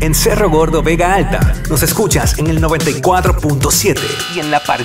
en Cerro Gordo, Vega Alta. Nos escuchas en el 94.7 y en la